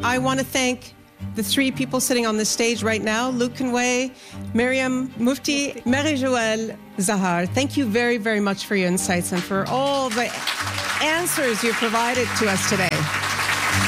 I want to thank the three people sitting on the stage right now, Luke Conway, Miriam Mufti, Marie-Joëlle Zahar. Thank you very, very much for your insights and for all the answers you provided to us today.